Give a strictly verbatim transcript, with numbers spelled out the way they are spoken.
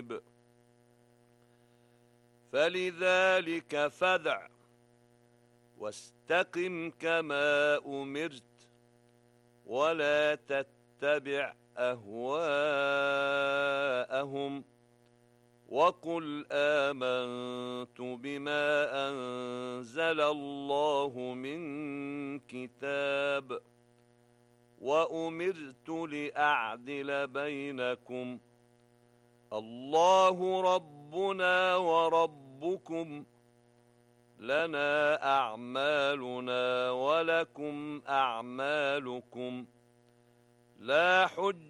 قريب. فلذلك فادع واستقم كما أمرت ولا تتبع أهواءهم وقل آمنت بما أنزل الله من كتاب وأمرت لأعدل بينكم الله ربنا وربكم لنا أعمالنا ولكم أعمالكم لا حجة